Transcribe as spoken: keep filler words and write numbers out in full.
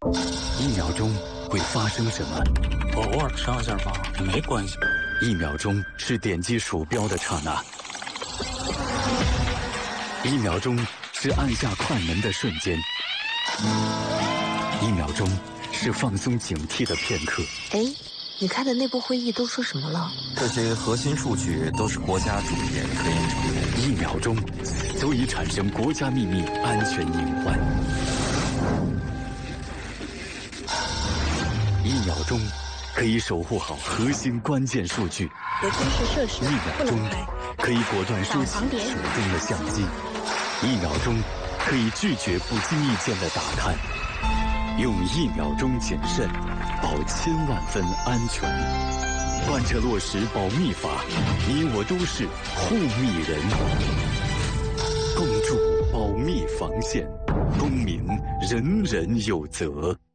一秒钟会发生什么？ 我偶尔上一下网也没关系。 一秒钟是点击鼠标的刹那，一秒钟是按下快门的瞬间，一秒钟是放松警惕的片刻。 哎，你开的内部会议都说什么了？ 这些核心数据都是国家重点科研成果。 一秒钟足以产生国家秘密安全隐患。一秒钟可以守护好核心关键数据。 有军事设施一秒钟可以果断收起手中的相机。一秒钟可以拒绝不经意间的打探。用一秒钟谨慎，保千万分安全。贯彻落实保密法，你我都是护密人。共筑保密防线，公民人人有责。